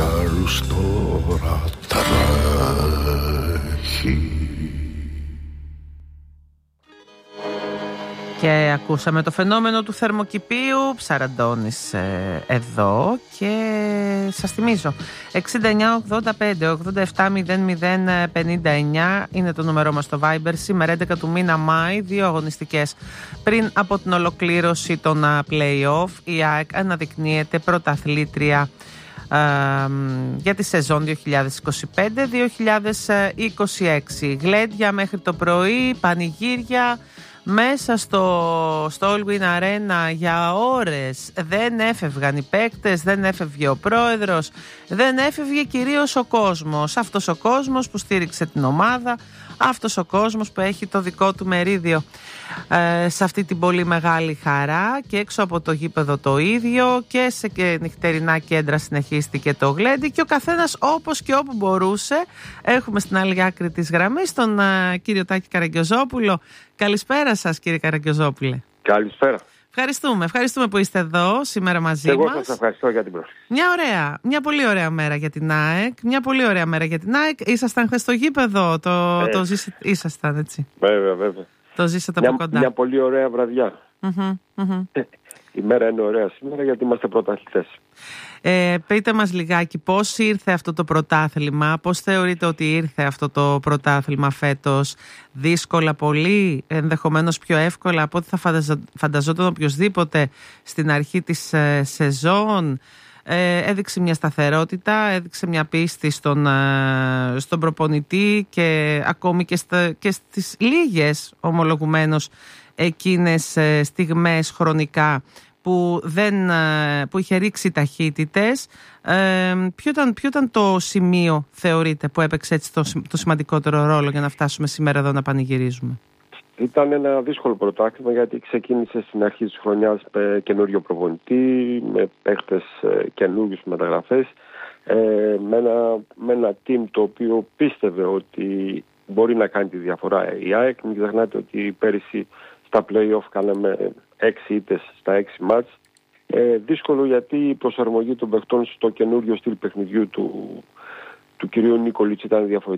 για άλλους τώρα τρέχει. Και ακούσαμε το φαινόμενο του θερμοκηπίου. Ψαραντώνης εδώ. Και σας θυμίζω 69-85-87-00-59 είναι το νούμερό μας στο Viber. Σήμερα 11 του μήνα Μάη, 2 αγωνιστικές πριν από την ολοκλήρωση των play-off. Η ΑΕΚ αναδεικνύεται πρωταθλήτρια για τη σεζόν 2025-2026. Γλέντια μέχρι το πρωί, πανηγύρια μέσα στο Allwyn Arena για ώρες. Δεν έφευγαν οι παίκτες, δεν έφευγε ο πρόεδρος, δεν έφευγε κυρίως ο κόσμος. Αυτός ο κόσμος που στήριξε την ομάδα, αυτός ο κόσμος που έχει το δικό του μερίδιο σε αυτή την πολύ μεγάλη χαρά. Και έξω από το γήπεδο το ίδιο, και σε νυχτερινά κέντρα συνεχίστηκε το γλέντι, και ο καθένας όπως και όπου μπορούσε. Έχουμε στην άλλη άκρη της γραμμής τον κύριο Τάκη Καραγκιόζοπουλο. Καλησπέρα σας, κύριε Καραγκιόζοπουλε. Καλησπέρα. Ευχαριστούμε που είστε εδώ σήμερα μαζί μας. Εγώ σας ευχαριστώ για την πρόσκληση. Μια πολύ ωραία μέρα για την ΑΕΚ. Ήσασταν χθες στο γήπεδο, ήσασταν έτσι. Βέβαια. Το ζήσατε από κοντά. Μια πολύ ωραία βραδιά. Η μέρα είναι ωραία σήμερα γιατί είμαστε πρωταθλητές. Πείτε μας λιγάκι πώς ήρθε αυτό το πρωτάθλημα, πώς θεωρείτε ότι ήρθε αυτό το πρωτάθλημα φέτος? Δύσκολα πολύ, ενδεχομένως πιο εύκολα από ό,τι θα φανταζόταν οποιοσδήποτε στην αρχή της σεζόν? Έδειξε μια σταθερότητα, έδειξε μια πίστη στον προπονητή, και ακόμη και στις λίγες ομολογουμένως εκείνες στιγμές χρονικά που είχε ρίξει ταχύτητες. Ποιο ήταν το σημείο, θεωρείτε, που έπαιξε έτσι το σημαντικότερο ρόλο για να φτάσουμε σήμερα εδώ να πανηγυρίζουμε? Ήταν ένα δύσκολο πρωτάθλημα γιατί ξεκίνησε στην αρχή της χρονιάς με καινούριο προπονητή, με παίχτες καινούριους μεταγραφές, με ένα team το οποίο πίστευε ότι μπορεί να κάνει τη διαφορά η ΑΕΚ. Μην ξεχνάτε ότι πέρυσι στα play-off κάναμε 6 ήττες στα 6 μάτς. Δύσκολο γιατί η προσαρμογή των παιχτών στο καινούριο στυλ παιχνιδιού του κυρίου Νίκολιτς ήταν διαφορετική.